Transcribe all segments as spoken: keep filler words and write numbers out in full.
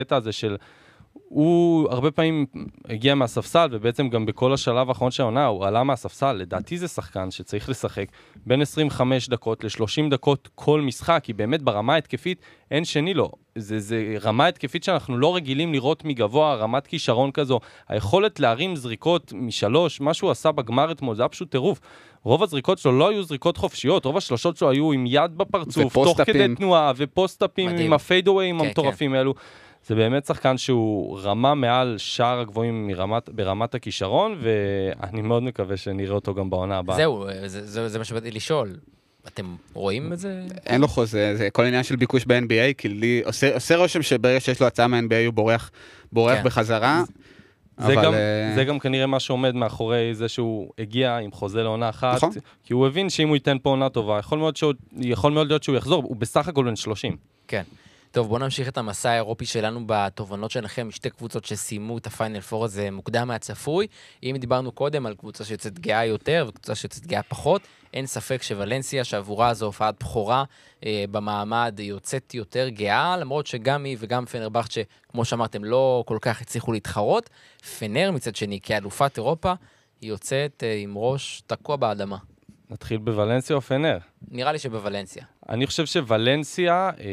הקטע הזה של, הוא הרבה פעמים הגיע מהספסל, ובעצם גם בכל השלב האחרון של העונה, הוא עלה מהספסל. לדעתי זה שחקן שצריך לשחק בין עשרים וחמש דקות ל-שלושים דקות כל משחק, כי באמת ברמה התקפית אין שני לו. זה, זה רמה התקפית שאנחנו לא רגילים לראות מגבוה, רמת כישרון כזו. היכולת להרים זריקות משלוש, מה שהוא עשה בגמר אתמול, זה היה פשוט טירוף. רוב הזריקות שלו לא היו זריקות חופשיות, רוב השלושות שלו היו עם יד בפרצוף, תוך כדי תנועה, ופוסט-אפים עם הפיידאוויים המטורפים האלו. זה באמת שחקן שהוא רמה מעל שער הגבוהים מרמת, ברמת הכישרון, ואני מאוד מקווה שנראה אותו גם בעונה הבאה. זהו, זה, זה, זה מה שבאתי לשאול. אתם רואים את זה? אין לו חוזה, זה כל עניין של ביקוש ב-אן בי איי, כי לי, עושה, עושה רושם שברגע שיש לו הצעה מה-אן בי איי הוא בורח, בורח כן. בחזרה. זה, אבל... גם, זה גם כנראה מה שעומד מאחורי זה שהוא הגיע עם חוזה לעונה אחת, נכון. כי הוא הבין שאם הוא ייתן פה עונה טובה, יכול מאוד, שהוא, יכול מאוד להיות שהוא יחזור, הוא בסך הכל בן שלושים. כן. טוב, בואו נמשיך את המסע האירופי שלנו בתובנות שלכם, משתי קבוצות שסיימו את הפיינל פור הזה מוקדם מהצפוי. אם דיברנו קודם על קבוצה שיוצאת גאה יותר וקבוצה שיוצאת גאה פחות, אין ספק שוולנסיה, שעבורה זו הופעת בחורה אה, במעמד, יוצאת יותר גאה, למרות שגם היא וגם פנרבחצ'ה, כמו שאמרתם, לא כל כך הצליחו להתחרות. פנר מצד שני, כאלופת אירופה, היא יוצאת אה, עם ראש תקוע באדמה. נתחיל בוולנסיה או פנר? נראה לי שבוולנסיה. אני חושב שוולנסיה... אה...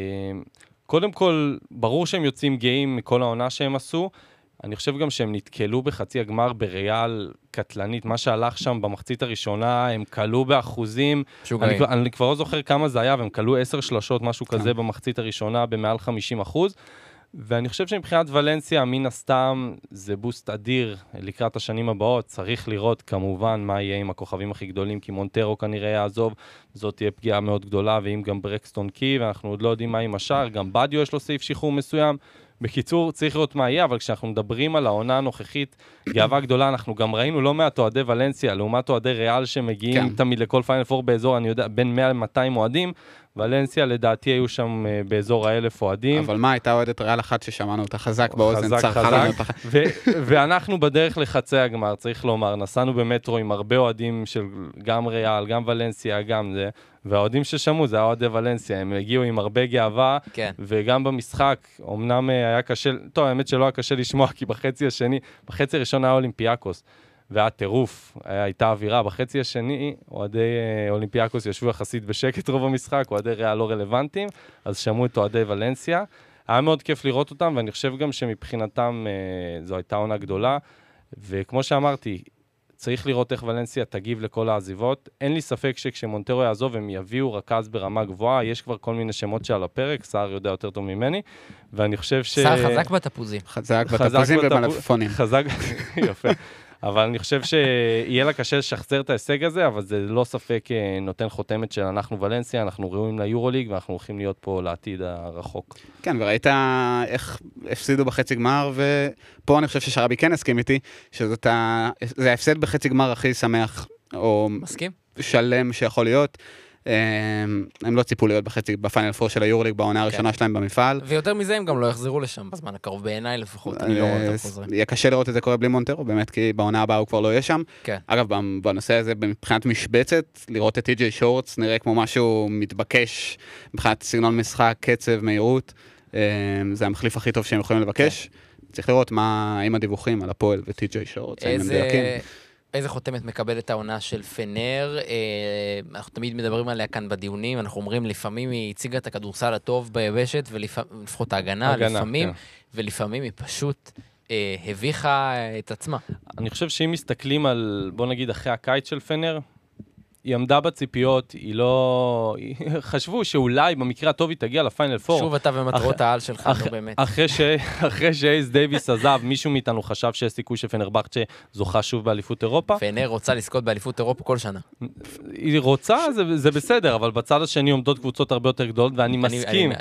קודם כל, ברור שהם יוצאים גאים מכל העונה שהם עשו, אני חושב גם שהם נתקלו בחצי הגמר בריאל קטלנית, מה שהלך שם במחצית הראשונה, הם קלו באחוזים, אני, אני כבר לא זוכר כמה זה היה, והם קלו עשר שלשות, משהו כזה במחצית הראשונה, במעל חמישים אחוז, ואני חושב שמבחינת ולנסיה, מן הסתם, זה בוסט אדיר לקראת השנים הבאות, צריך לראות כמובן מה יהיה עם הכוכבים הכי גדולים, כי מונטרו כנראה יעזוב, זאת תהיה פגיעה מאוד גדולה, ואם גם ברקסטון קי, ואנחנו עוד לא יודעים מה עם השאר, גם בדיו יש לו סעיף שחרור מסוים, בקיצור, צריך לראות מה יהיה, אבל כשאנחנו מדברים על העונה הנוכחית, גאווה גדולה, אנחנו גם ראינו לא מעט אוהדי ולנסיה, לעומת אוהדי ריאל שמגיעים כן. תמיד לכל פיינל פור באזור, אני יודע, בין מאה למאתיים אוהדים, ולנסיה לדעתי היו שם uh, באזור האלף אוהדים. אבל מה, הייתה אוהדת ריאל אחת ששמענו אותה חזק באוזן, חזק חזק, ו- ואנחנו בדרך לחצי הגמר, צריך לומר, נסענו במטרו עם הרבה אוהדים של גם ריאל, גם ולנסיה, גם זה, והאוהדים ששמעו זה האוהדי ולנסיה, הם הגיעו עם הרבה גאווה, כן. וגם במשחק, אמנם היה קשה, טוב, האמת שלא היה קשה לשמוע, כי בחצי השני, בחצי הראשון היה אולימפיאקוס, והיה טירוף, הייתה אווירה. בחצי השני, אוהדי אולימפיאקוס ישבו יחסית בשקט רוב המשחק, אוהדי ריאל לא רלוונטיים, אז שמעו את אוהדי ולנסיה. היה מאוד כיף לראות אותם, ואני חושב גם שמבחינתם זו הייתה עונה גדולה, וכמו שאמרתי, צריך לראות איך ולנסיה תגיב לכל העזיבות. אין לי ספק שכשמונטרו יעזוב, הם יביאו רכז ברמה גבוהה, יש כבר כל מיני שמות שעל הפרק, סער יודע יותר טוב ממני, ואני חושב ש... סער חזק בתפוזים. חזק בתפוזים ובמלפפונים. חזק, יפה. אבל אני חושב שיהיה לה קשה לשחזר את ההישג הזה, אבל זה לא ספק נותן חותמת של אנחנו ולנסיה, אנחנו ראויים ליורוליג, ואנחנו הולכים להיות פה לעתיד הרחוק. כן, וראית איך הפסידו בחצי גמר, ופה אני חושב ששרבי כן הסכים איתי, שזה ההפסד בחצי גמר הכי שמח, או מסכים? שלם שיכול להיות. הם לא ציפו להיות בחצי, בפיינל פור של היורוליג בעונה הראשונה שלהם במפעל. ויותר מזה הם גם לא יחזרו לשם בזמן הקרוב, בעיניי לפחות, אני לא רואה אותם חוזרים. יהיה קשה לראות את זה קורה בלי מונטרו, באמת, כי בעונה הבאה הוא כבר לא יהיה שם. אגב, בנושא הזה, מבחינת משבצת, לראות את טי.ג'יי שורטס נראה כמו משהו מתבקש, מבחינת סגנון משחק, קצב, מהירות, זה המחליף הכי טוב שהם יכולים לבקש. צריך לראות מה, עם הדיווחים על הפועל וטי.ג'יי שורטס, האם הם מדויקים. איזה חותמת מקבלת העונה של פנר? אנחנו תמיד מדברים עליה כאן בדיונים, אנחנו אומרים לפעמים היא הציגה את הכדורסל הטוב ביבשת, ולפחות ההגנה, לפעמים, ולפעמים היא פשוט הביכה את עצמה. אני חושב שאם מסתכלים על, בוא נגיד, אחרי הקיץ של פנר, היא עמדה בציפיות, היא לא... חשבו שאולי במקרה הטוב היא תגיע לפיינל פור. שוב אתה ומטרות העל שלך, נו באמת. אחרי שאייס דייביס עזב, מישהו מאיתנו חשב שיש סיכוי שפנרבחצ'ה זוכה שוב באליפות אירופה. פנר רוצה לזכות באליפות אירופה כל שנה. היא רוצה, זה בסדר, אבל בצד השני עומדות קבוצות הרבה יותר גדולות, ואני מסכים.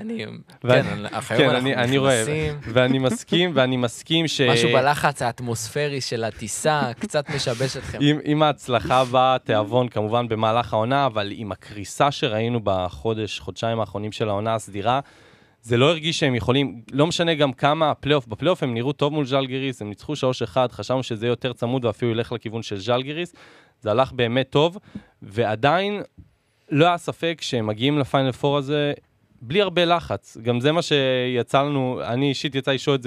כן, אני רואה, ואני מסכים, ואני מסכים ש... משהו בלחץ האטמוספרי של הטיסה, קצת משבש אתכם. עם ההצלחה באה תיאבון, כמובן במהלך העונה, אבל עם הקריסה שראינו בחודש, חודשיים האחרונים של העונה הסדירה, זה לא הרגיש שהם יכולים, לא משנה גם כמה הפלייאוף, בפלייאוף הם נראו טוב מול ז'לגיריס, הם ניצחו שלוש אחד, חשבנו שזה יותר צמוד ואפילו ילך לכיוון של ז'לגיריס, זה הלך באמת טוב, ועדיין לא היה ספק שהם מגיעים לפיינל פור הזה, בלי הרבה לחץ. גם זה מה שיצא לנו, אני אישית יצא לשאול את זה